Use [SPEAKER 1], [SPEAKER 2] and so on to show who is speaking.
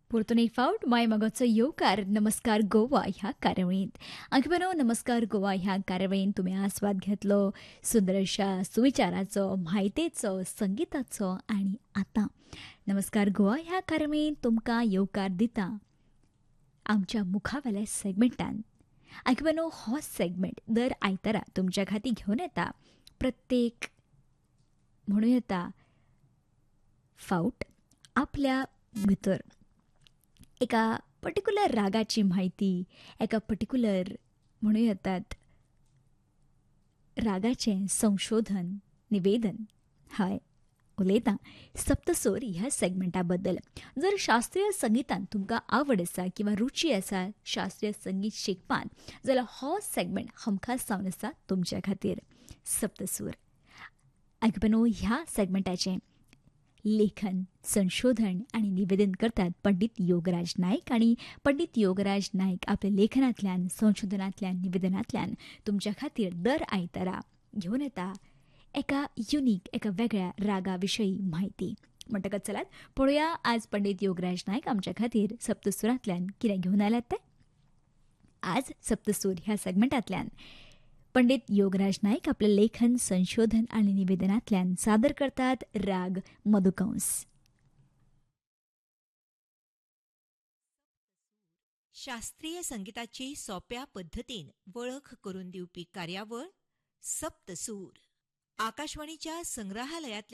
[SPEAKER 1] पुरतून फावट मायमगाचो येवकार नमस्कार गोवा ह्या कार्यावळींत अंकपनो नमस्कार गोवा ह्या कार्यावळींत तुमी आस्वाद घेतलो सुंदर अशा सुविचाराचो म्हायतेचो संगीताचो आनी आतां नमस्कार गोवा ह्या कार्यावळींत तुमकां येवकार दिता आमच्या मुखावेल्या सेगमेंटान अंकपनो हो सेगमेंट दर आयतारा तुमच्या खातीर घेवन येता प्रत्येक म्हणूं येता फावट आपल्या भितर एका पर्टिक्युलर रागाची म्हायती एका पर्टिक्युलर म्हणूं येतात रागाचें संशोधन निवेदन हय उलयतां सप्तसूर ह्या सेगमेंटा बद्दल. जर शास्त्रीय संगीतान तुमकां आवड आसा किंवा रुची आसा शास्त्रीय संगीत शिकपाक जाल्यार हो सेगमेंट हमखास जावन आसा तुमच्या खातीर. सप्तसूर आयकपनो ह्या सेगमेंटाचें लेखन संशोधन आनी निवेदन करतात पंडित योगराज नायक आनी पंडित योगराज नायक आपल्या लेखनांतल्यान संशोधनांतल्यान निवेदनांतल्यान तुमच्या खातीर दर आयतारा घेवन येता एका युनिक एका वेगळ्या रागा विशयी म्हायती. म्हणटकच चलात पळोवया आज पंडित योगराज नायक आमच्या खातीर सप्तसुरांतल्यान कितें घेवन आयल्यात ते. आज सप्तसूर ह्या सेगमेंटांतल्यान पंडित योगराज नायक आपले लेखन संशोधन आनी निवेदनांतल्यान सादर करतात राग मधुकंस.
[SPEAKER 2] शास्त्रीय संगीताची सोप्या पद्धतीन वळख करून दिवपी कार्यावळ सप्तसूर. आकाशवाणीच्या संग्रहालयातल्या